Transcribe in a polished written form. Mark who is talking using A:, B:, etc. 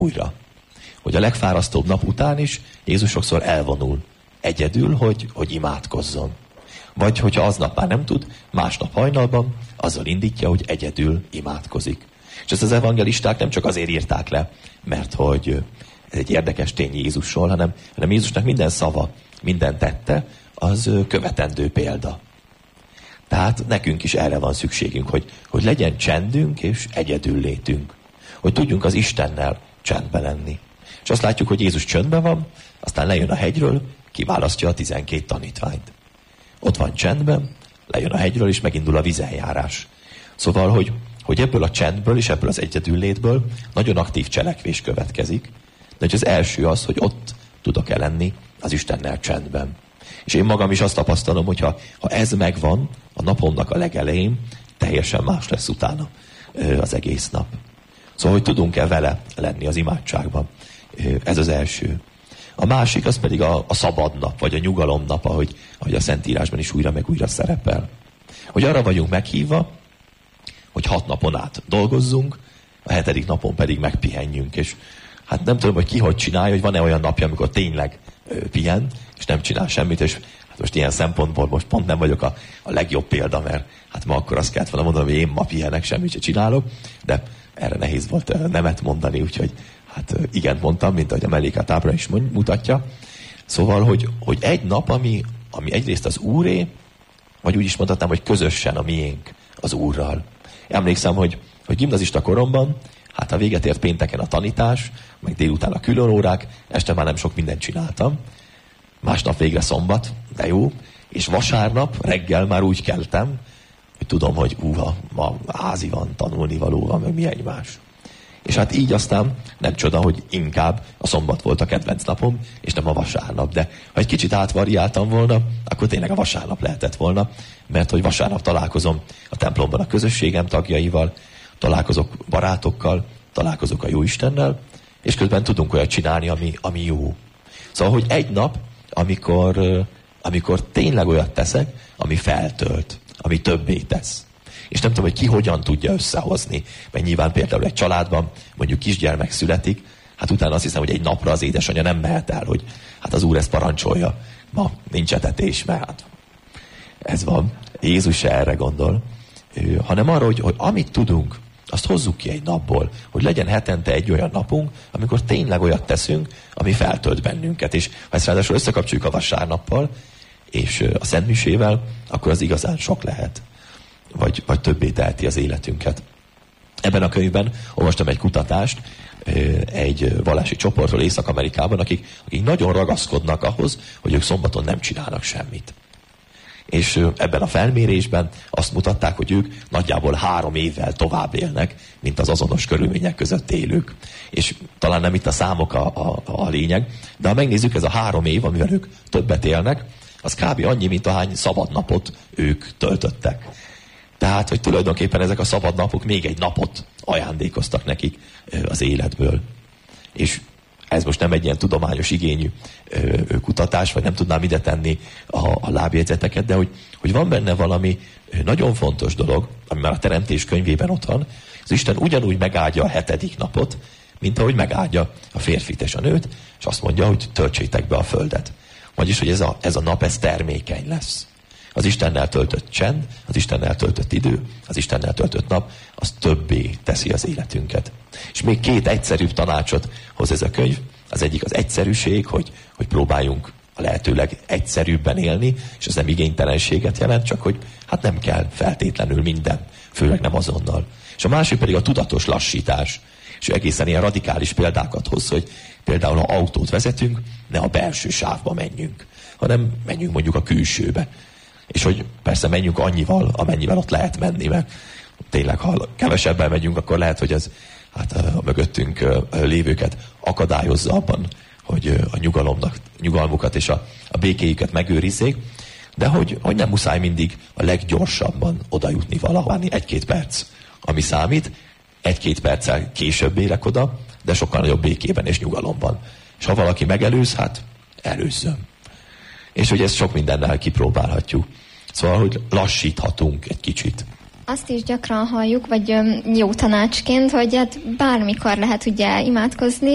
A: újra. Hogy a legfárasztóbb nap után is Jézus sokszor elvonul egyedül, hogy imádkozzon. Vagy hogyha aznap már nem tud, másnap hajnalban azzal indítja, hogy egyedül imádkozik. És ezt az evangelisták nem csak azért írták le, mert hogy ez egy érdekes tény Jézusról, hanem Jézusnak minden szava, minden tette, az követendő példa. Tehát nekünk is erre van szükségünk, hogy legyen csendünk és egyedül létünk. Hogy tudjunk az Istennel csendben lenni. És azt látjuk, hogy Jézus csöndben van, aztán lejön a hegyről, kiválasztja a 12 tanítványt. Ott van csendben, lejön a hegyről, és megindul a vizenjárás. Szóval, hogy ebből a csendből és ebből az egyedüllétből nagyon aktív cselekvés következik, de hogy az első az, hogy ott tudok-e lenni az Istennel csendben. És én magam is azt tapasztalom, hogy ha ez megvan a napomnak a legelején, teljesen más lesz utána az egész nap. Szóval, hogy tudunk-e vele lenni az imádságban. Ez az első. A másik az pedig a szabad nap, vagy a nyugalomnap, ahogy a Szentírásban is újra meg újra szerepel. Hogy arra vagyunk meghívva, hogy 6 napon át dolgozzunk, a 7. napon pedig megpihenjünk. És hát nem tudom, hogy ki hogy csinálja, hogy van-e olyan napja, amikor tényleg pihen, és nem csinál semmit, és hát most ilyen szempontból most pont nem vagyok a legjobb példa, mert hát ma akkor azt kellett volna mondanom, hogy én ma pihenek, semmit sem csinálok, de erre nehéz volt nemet mondani, úgyhogy hát igent mondtam, mint ahogy a mellékelt ábra is mutatja. Szóval, hogy egy nap, ami egyrészt az Úré, vagy úgy is mondhatnám, hogy közösen a miénk az Úrral. Emlékszem, hogy gimnazista koromban, hát a véget ért pénteken a tanítás, meg délután a különórák, este már nem sok mindent csináltam. Másnap végre szombat, de jó. És vasárnap reggel már úgy keltem, hogy tudom, hogy ma házi van, tanulnivaló van, meg mi egymás. És hát így aztán nem csoda, hogy inkább a szombat volt a kedvenc napom, és nem a vasárnap. De ha egy kicsit átvariáltam volna, akkor tényleg a vasárnap lehetett volna, mert hogy vasárnap találkozom a templomban a közösségem tagjaival, találkozok barátokkal, találkozok a Jóistennel, és közben tudunk olyat csinálni, ami jó. Szóval, hogy egy nap, amikor tényleg olyat teszek, ami feltölt, ami többé tesz. És nem tudom, hogy ki hogyan tudja összehozni. Mert nyilván például egy családban mondjuk kisgyermek születik, hát utána azt hiszem, hogy egy napra az édesanyja nem mehet el, hogy hát az Úr ezt parancsolja. Ma nincs etetés, mert hát ez van. Jézus se erre gondol. Hanem arra, hogy amit tudunk, azt hozzuk ki egy napból, hogy legyen hetente egy olyan napunk, amikor tényleg olyat teszünk, ami feltölt bennünket. És ha ezt ráadásul összekapcsoljuk a vasárnappal, és a szentmisével, akkor az igazán sok lehet. Vagy többé teheti az életünket. Ebben a könyvben olvastam egy kutatást egy vallási csoportról Észak-Amerikában, akik nagyon ragaszkodnak ahhoz, hogy ők szombaton nem csinálnak semmit. És ebben a felmérésben azt mutatták, hogy ők nagyjából 3 évvel tovább élnek, mint az azonos körülmények között élők. És talán nem itt a számok a lényeg, de ha megnézzük, ez a 3 év, amivel ők többet élnek, az kb. Annyi, mint ahány szabadnapot ők töltöttek. Tehát, hogy tulajdonképpen ezek a szabad napok még egy napot ajándékoztak nekik az életből. És ez most nem egy ilyen tudományos igényű kutatás, vagy nem tudnám ide tenni a lábjegyzeteket, de hogy van benne valami nagyon fontos dolog, ami már a Teremtés könyvében ott van, az Isten ugyanúgy megáldja a 7. napot, mint ahogy megáldja a férfit és a nőt, és azt mondja, hogy töltsétek be a földet. Vagyis, hogy ez a nap, ez termékeny lesz. Az Istennel töltött csend, az Istennel töltött idő, az Istennel töltött nap, az többé teszi az életünket. És még 2 egyszerűbb tanácsot hoz ez a könyv. Az egyik az egyszerűség, hogy próbáljunk a lehetőleg egyszerűbben élni, és ez nem igénytelenséget jelent, csak hogy hát nem kell feltétlenül minden, főleg nem azonnal. És a másik pedig a tudatos lassítás. És egészen ilyen radikális példákat hoz, hogy például ha autót vezetünk, ne a belső sávba menjünk, hanem menjünk mondjuk a külsőbe. És hogy persze menjünk annyival, amennyivel ott lehet menni, mert tényleg, ha kevesebben megyünk, akkor lehet, hogy ez hát a mögöttünk lévőket akadályozza abban, hogy a nyugalmukat és a békéjüket megőrizzék, de hogy nem muszáj mindig a leggyorsabban oda jutni valahová, 1-2 perc, ami számít, 1-2 perccel később érek oda, de sokkal nagyobb békében és nyugalomban. És ha valaki megelőz, hát előzzön. És hogy ezt sok mindennel kipróbálhatjuk. Szóval, hogy lassíthatunk egy kicsit.
B: Azt is gyakran halljuk, vagy jó tanácsként, hogy hát bármikor lehet ugye imádkozni,